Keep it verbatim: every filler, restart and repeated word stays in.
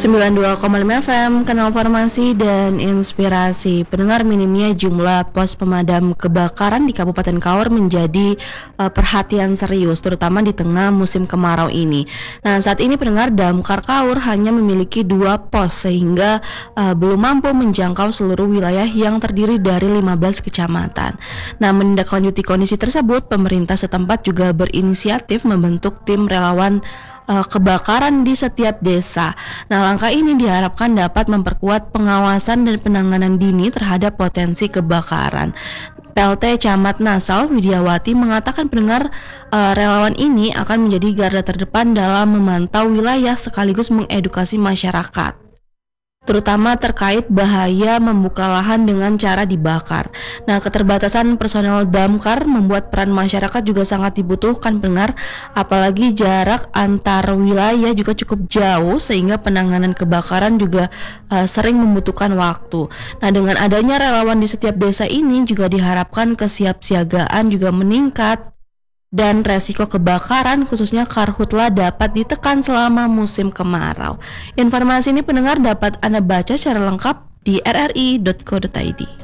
sembilan puluh dua koma lima F M, Kanal Farmasi dan Inspirasi. Pendengar, minimnya jumlah pos pemadam kebakaran di Kabupaten Kaur menjadi uh, perhatian serius, terutama di tengah musim kemarau ini. Nah, saat ini pendengar, Damkar Kaur hanya memiliki dua pos sehingga uh, belum mampu menjangkau seluruh wilayah yang terdiri dari lima belas kecamatan. Nah, menindaklanjuti kondisi tersebut, pemerintah setempat juga berinisiatif membentuk tim relawan kebakaran di setiap desa. Nah, langkah ini diharapkan dapat memperkuat pengawasan dan penanganan dini terhadap potensi kebakaran. P L T Camat Nasal Widiawati mengatakan pendengar, uh, relawan ini akan menjadi garda terdepan dalam memantau wilayah sekaligus mengedukasi masyarakat, terutama terkait bahaya membuka lahan dengan cara dibakar. Nah, keterbatasan personel damkar membuat peran masyarakat juga sangat dibutuhkan pendengar, apalagi jarak antar wilayah juga cukup jauh sehingga penanganan kebakaran juga uh, sering membutuhkan waktu. Nah, dengan adanya relawan di setiap desa ini juga diharapkan kesiapsiagaan juga meningkat dan resiko kebakaran khususnya karhutla dapat ditekan selama musim kemarau. Informasi ini pendengar dapat Anda baca secara lengkap di r r i dot co dot i d.